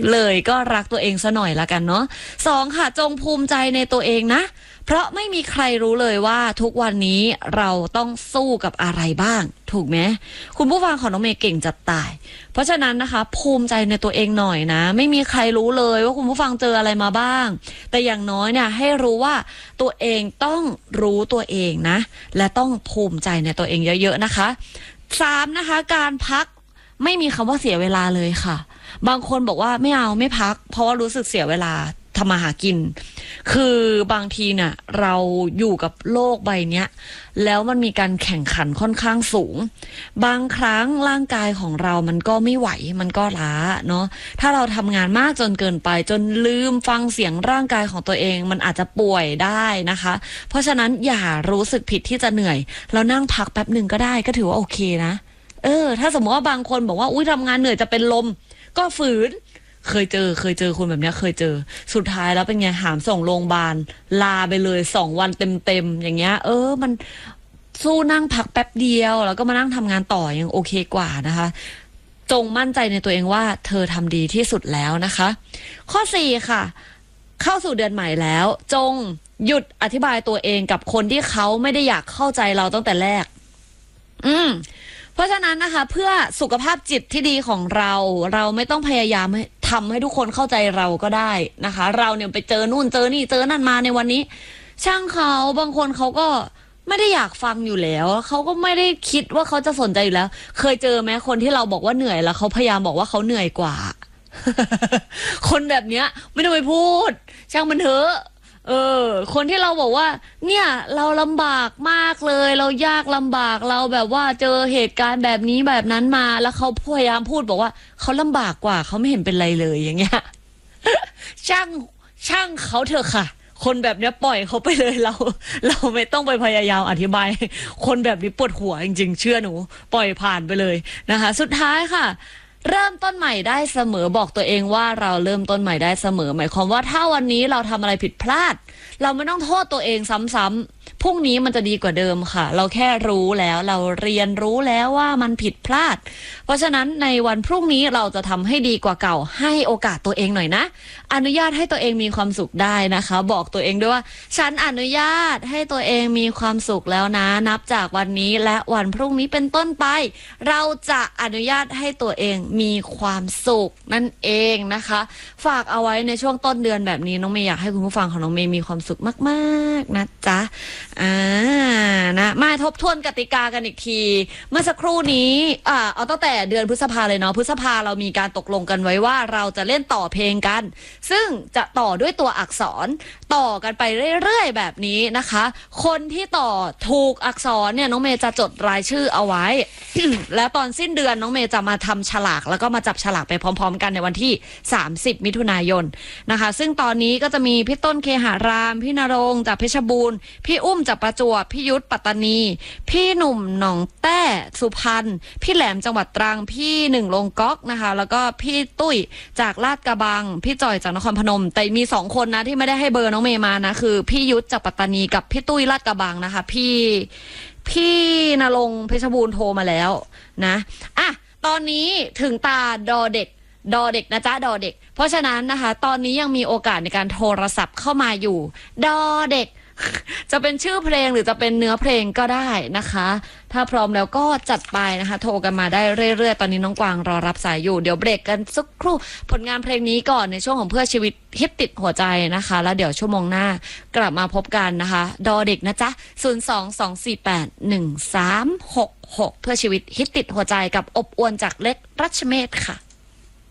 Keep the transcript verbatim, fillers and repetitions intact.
เลยก็รักตัวเองซะหน่อยละกันเนาะสองค่ะจงภูมิใจในตัวเองนะเพราะไม่มีใครรู้เลยว่าทุกวันนี้เราต้องสู้กับอะไรบ้างถูกไหมคุณผู้ฟังของน้องเมย์เก่งจัดตายเพราะฉะนั้นนะคะภูมิใจในตัวเองหน่อยนะไม่มีใครรู้เลยว่าคุณผู้ฟังเจออะไรมาบ้างแต่อย่างน้อยเนี่ยให้รู้ว่าตัวเองต้องรู้ตัวเองนะและต้องภูมิใจในตัวเองเยอะๆนะคะสามนะคะการพักไม่มีคำว่าเสียเวลาเลยค่ะบางคนบอกว่าไม่เอาไม่พักเพราะว่ารู้สึกเสียเวลาทำมาหากินคือบางทีเนี่ยเราอยู่กับโลกใบเนี้ยแล้วมันมีการแข่งขันค่อนข้างสูงบางครั้งร่างกายของเรามันก็ไม่ไหวมันก็ล้าเนาะถ้าเราทำงานมากจนเกินไปจนลืมฟังเสียงร่างกายของตัวเองมันอาจจะป่วยได้นะคะเพราะฉะนั้นอย่ารู้สึกผิดที่จะเหนื่อยแล้วนั่งพักแป๊บหนึ่งก็ได้ก็ถือว่าโอเคนะเออถ้าสมมติว่าบางคนบอกว่าอุ้ยทำงานเหนื่อยจะเป็นลมก็ฝืนเคยเจอเคยเจอคนแบบนี้เคยเจอสุดท้ายแล้วเป็นไงหามส่งโรงพยาบาลลาไปเลยสองวันเต็มๆอย่างเงี้ยเออมันสู้นั่งพักแป๊บเดียวแล้วก็มานั่งทำงานต่อยังโอเคกว่านะคะจงมั่นใจในตัวเองว่าเธอทำดีที่สุดแล้วนะคะข้อสี่ค่ะเข้าสู่เดือนใหม่แล้วจงหยุดอธิบายตัวเองกับคนที่เขาไม่ได้อยากเข้าใจเราตั้งแต่แรกอืมเพราะฉะนั้นนะคะเพื่อสุขภาพจิตที่ดีของเราเราไม่ต้องพยายามทำให้ทุกคนเข้าใจเราก็ได้นะคะเราเนี่ยไปเจอนู่นเจอนี่เจอนั่นมาในวันนี้ช่างเขาบางคนเขาก็ไม่ได้อยากฟังอยู่แล้วเขาก็ไม่ได้คิดว่าเขาจะสนใจอยู่แล้วเคยเจอไหมคนที่เราบอกว่าเหนื่อยแล้วเขาพยายามบอกว่าเขาเหนื่อยกว่า คนแบบเนี้ยไม่ต้องไปพูดช่างมันเถอะเออคนที่เราบอกว่าเนี่ยเราลำบากมากเลยเรายากลำบากเราแบบว่าเจอเหตุการณ์แบบนี้แบบนั้นมาแล้วเขาพยายามพูดบอกว่าเขาลำบากกว่าเขาไม่เห็นเป็นไรเลยอย่างเงี้ย ช่างช่างเขาเถอะค่ะคนแบบนี้ปล่อยเขาไปเลยเราเราไม่ต้องไปพยายามอธิบายคนแบบนี้ปวดหัวจริงๆเชื่อหนูปล่อยผ่านไปเลยนะคะสุดท้ายค่ะเริ่มต้นใหม่ได้เสมอบอกตัวเองว่าเราเริ่มต้นใหม่ได้เสมอหมายความว่าถ้าวันนี้เราทำอะไรผิดพลาดเราไม่ต้องโทษตัวเองซ้ำๆพรุ่งนี้มันจะดีกว่าเดิมค่ะเราแค่รู้แล้วเราเรียนรู้แล้วว่ามันผิดพลาดเพราะฉะนั้นในวันพรุ่งนี้เราจะทำให้ดีกว่าเก่าให้โอกาสตัวเองหน่อยนะอนุญาตให้ตัวเองมีความสุขได้นะคะบอกตัวเองด้วยว่าฉันอนุญาตให้ตัวเองมีความสุขแล้วนะนับจากวันนี้และวันพรุ่งนี้เป็นต้นไปเราจะอนุญาตให้ตัวเองมีความสุขนั่นเองนะคะฝากเอาไว้ในช่วงต้นเดือนแบบนี้น้องเมย์อยากให้คุณผู้ฟังของน้องเมย์มีความสุขมากๆนะจ๊ะอ่านะมาทบทวนกติกากันอีกทีเมื่อสักครู่นี้อ่าเอาตั้งแต่เดือนพฤษภาเลยเนาะพฤษภาเรามีการตกลงกันไว้ว่าเราจะเล่นต่อเพลงกันซึ่งจะต่อด้วยตัวอักษรต่อกันไปเรื่อยๆแบบนี้นะคะคนที่ต่อถูกอักษรเนี่ยน้องเมย์จะจดรายชื่อเอาไว้ แล้วตอนสิ้นเดือนน้องเมย์จะมาทำฉลากแล้วก็มาจับฉลากไปพร้อมๆกันในวันที่สามสิบมิถุนายนนะคะซึ่งตอนนี้ก็จะมีพี่ต้นเคหารามพี่นรงค์จากเพชรบูรณ์พี่อุ้มจากประจวบพี่ยุทธปัตตานีพี่หนุ่มหนองแต้สุพรรณพี่แหลมจังหวัดตรังพี่หนึ่งลงก๊อกนะคะแล้วก็พี่ตุ้ยจากลาดกระบังพี่จ่อยจากนครพนมแต่มีสองคนนะที่ไม่ได้ให้เบอร์น้องเมย์มานะคือพี่ยุทธจากปัตตานีกับพี่ตุ้ยลาดกระบังนะคะพี่พี่นรงค์เพชรบูรณ์โทรมาแล้วนะอ่ะตอนนี้ถึงตาดอเด็กดอเด็กนะจ๊ะดอเด็กเพราะฉะนั้นนะคะตอนนี้ยังมีโอกาสในการโทรศัพท์เข้ามาอยู่ดอเด็กจะเป็นชื่อเพลงหรือจะเป็นเนื้อเพลงก็ได้นะคะถ้าพร้อมแล้วก็จัดไปนะคะโทรกันมาได้เรื่อยๆตอนนี้น้องกวางรอรับสายอยู่เดี๋ยวเบรกกันสักครู่ผลงานเพลงนี้ก่อนในช่วงของเพื่อชีวิตฮิตติดหัวใจนะคะแล้วเดี๋ยวชั่วโมงหน้ากลับมาพบกันนะคะดอเด็กนะจ๊ะศูนย์ สอง สอง สี่ แปด หนึ่ง สาม หก หกเพื่อชีวิตฮิตติดหัวใจกับอบอวลจากเล็กรัชเมธค่ะ